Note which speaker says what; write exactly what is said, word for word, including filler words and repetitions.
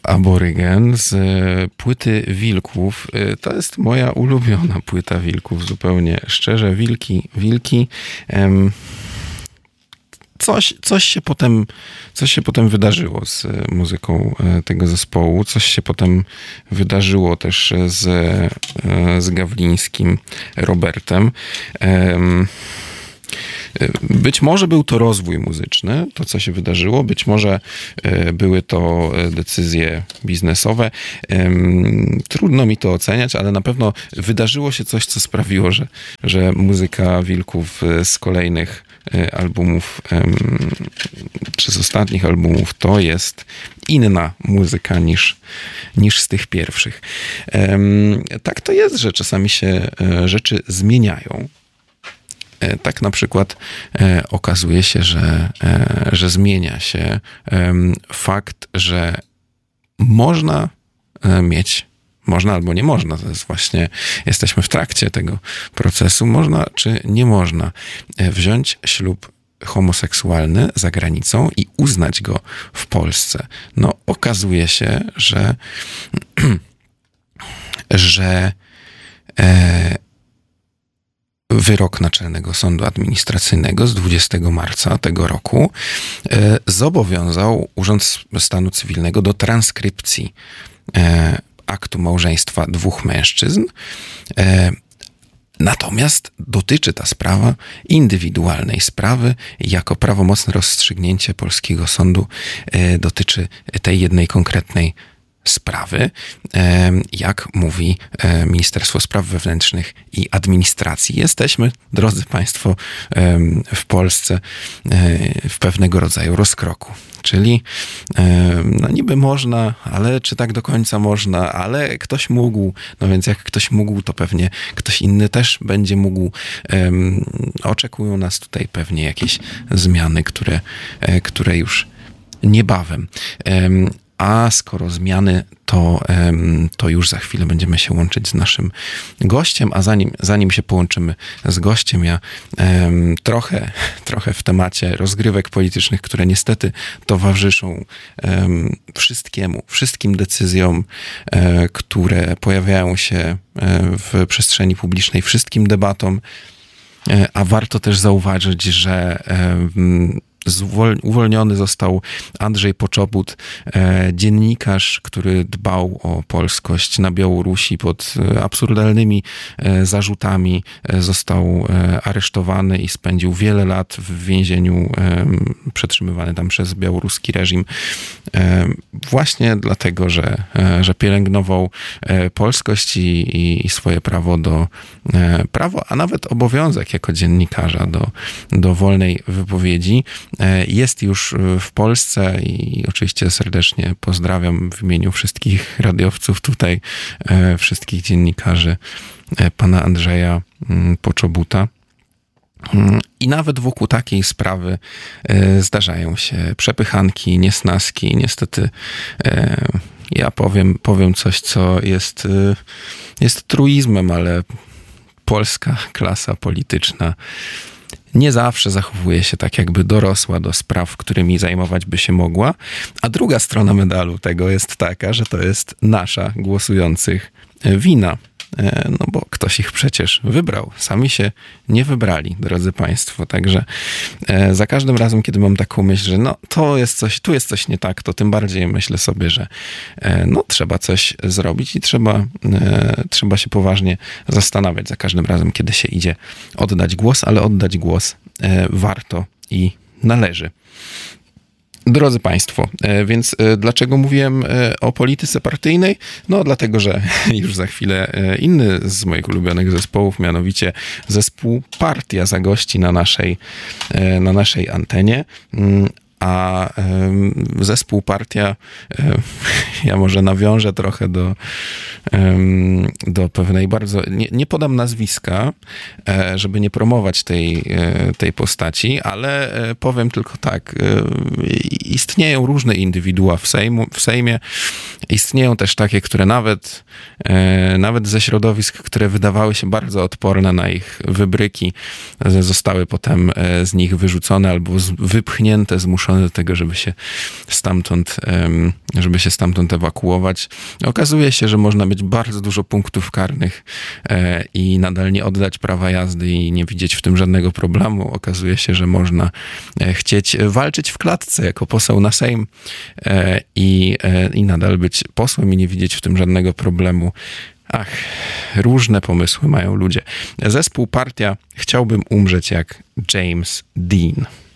Speaker 1: Aborygen z płyty Wilków. To jest moja ulubiona płyta Wilków, zupełnie szczerze. Wilki, Wilki. Coś, coś, się potem, coś się potem wydarzyło z muzyką tego zespołu. Coś się potem wydarzyło też z, z Gawlińskim Robertem. Być może był to rozwój muzyczny, to co się wydarzyło, być może były to decyzje biznesowe. Trudno mi to oceniać, ale na pewno wydarzyło się coś, co sprawiło, że, że muzyka Wilków z kolejnych albumów, czy z ostatnich albumów, to jest inna muzyka niż, niż z tych pierwszych. Tak to jest, że czasami się rzeczy zmieniają. Tak na przykład e, okazuje się, że, e, że zmienia się e, fakt, że można e, mieć, można albo nie można, to jest właśnie, jesteśmy w trakcie tego procesu, można czy nie można e, wziąć ślub homoseksualny za granicą i uznać go w Polsce. No okazuje się, że że e, wyrok Naczelnego Sądu Administracyjnego z dwudziestego marca tego roku e, zobowiązał Urząd Stanu Cywilnego do transkrypcji e, aktu małżeństwa dwóch mężczyzn. E, natomiast dotyczy ta sprawa indywidualnej sprawy. Jako prawomocne rozstrzygnięcie polskiego sądu e, dotyczy tej jednej konkretnej sprawy, jak mówi Ministerstwo Spraw Wewnętrznych i Administracji. Jesteśmy, drodzy Państwo, w Polsce w pewnego rodzaju rozkroku. Czyli no niby można, ale czy tak do końca można, ale ktoś mógł, no więc jak ktoś mógł, to pewnie ktoś inny też będzie mógł. Oczekują nas tutaj pewnie jakieś zmiany, które, które już niebawem. A skoro zmiany, to, to już za chwilę będziemy się łączyć z naszym gościem, a zanim, zanim się połączymy z gościem, ja um, trochę, trochę w temacie rozgrywek politycznych, które niestety towarzyszą um, wszystkiemu, wszystkim decyzjom, um, które pojawiają się um, w przestrzeni publicznej, wszystkim debatom, um, a warto też zauważyć, że um, uwolniony został Andrzej Poczobut, e, dziennikarz, który dbał o polskość na Białorusi pod e, absurdalnymi e, zarzutami. E, został e, aresztowany i spędził wiele lat w więzieniu, e, przetrzymywany tam przez białoruski reżim. E, właśnie dlatego, że, e, że pielęgnował e, polskość i, i, i swoje prawo do e, prawo, a nawet obowiązek jako dziennikarza do, do wolnej wypowiedzi. Jest już w Polsce i oczywiście serdecznie pozdrawiam w imieniu wszystkich radiowców tutaj, wszystkich dziennikarzy pana Andrzeja Poczobuta. I nawet wokół takiej sprawy zdarzają się przepychanki, niesnaski. Niestety ja powiem, powiem coś, co jest, jest truizmem, ale polska klasa polityczna nie zawsze zachowuje się tak, jakby dorosła do spraw, którymi zajmować by się mogła. A druga strona medalu tego jest taka, że to jest nasza, głosujących, wina. No bo ktoś ich przecież wybrał. Sami się nie wybrali, drodzy Państwo. Także za każdym razem, kiedy mam taką myśl, że no to jest coś, tu jest coś nie tak, to tym bardziej myślę sobie, że no trzeba coś zrobić i trzeba, trzeba się poważnie zastanawiać za każdym razem, kiedy się idzie oddać głos, ale oddać głos warto i należy. Drodzy Państwo, więc dlaczego mówiłem o polityce partyjnej? No dlatego, że już za chwilę inny z moich ulubionych zespołów, mianowicie zespół Partia, zagości na naszej, na naszej antenie. A zespół Partia, ja może nawiążę trochę do, do pewnej bardzo, nie, nie podam nazwiska, żeby nie promować tej, tej postaci, ale powiem tylko tak, istnieją różne indywidua w, Sejmu, w Sejmie, Istnieją też takie, które nawet, nawet ze środowisk, które wydawały się bardzo odporne na ich wybryki, zostały potem z nich wyrzucone albo wypchnięte, zmuszone do tego, żeby się stamtąd, żeby się stamtąd ewakuować. Okazuje się, że można mieć bardzo dużo punktów karnych i nadal nie oddać prawa jazdy i nie widzieć w tym żadnego problemu. Okazuje się, że można chcieć walczyć w klatce jako poseł na Sejm i, i nadal być posłem i nie widzieć w tym żadnego problemu. Ach, różne pomysły mają ludzie. Zespół Partia Chciałbym umrzeć jak James Dean.